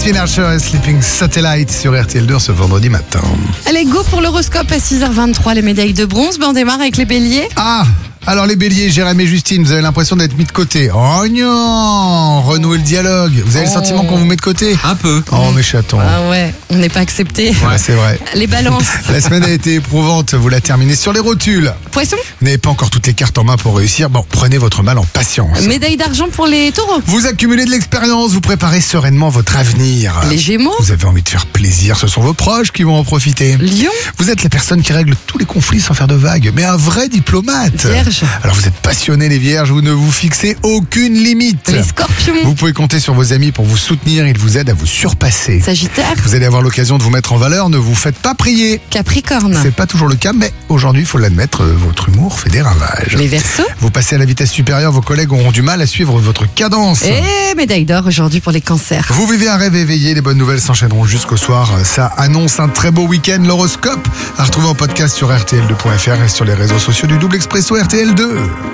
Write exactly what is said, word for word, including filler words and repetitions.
Jasmine Archer et Sleeping Satellite sur R T L deux ce vendredi matin. Allez, go pour l'horoscope à six heures vingt-trois, les médailles de bronze. Ben, on démarre avec les béliers. Ah, alors les béliers, Jérémy et Justine, vous avez l'impression d'être mis de côté. Oh non, renouez le dialogue. Vous avez Oh. le sentiment qu'on vous met de côté? Un peu. Oh mes chatons. Ah ouais, on n'est pas accepté. Ouais, c'est vrai. Les balances. La semaine a été éprouvante, vous la terminez sur les rotules. Poissons. Vous n'avez pas encore toutes les cartes en main pour réussir. Bon, prenez votre mal en patience. Médaille d'argent pour les taureaux. Vous accumulez de l'expérience, vous préparez sereinement votre avenir. Les gémeaux. Vous avez envie de faire plaisir, ce sont vos proches qui vont en profiter. Lion. Vous êtes la personne qui règle tous les conflits sans faire de vagues, mais un vrai diplomate. Vierge. Alors vous êtes passionnés les vierges, vous ne vous fixez aucune limite. Les scorpions. Vous pouvez compter sur vos amis pour vous soutenir, ils vous aident à vous surpasser. Sagittaire. Vous allez avoir l'occasion de vous mettre en valeur, ne vous faites pas prier. Capricorne. C'est pas toujours le cas, mais aujourd'hui, il faut l'admettre, euh, votre humour fait des ravages. Les Verseaux. Vous passez à la vitesse supérieure, vos collègues auront du mal à suivre votre cadence. Et médaille d'or aujourd'hui pour les cancers. Vous vivez un rêve éveillé, les bonnes nouvelles s'enchaîneront jusqu'au soir. Ça annonce un très beau week-end. L'horoscope à retrouver en podcast sur R T L deux point F R et sur les réseaux sociaux du Double Expresso R T L deux.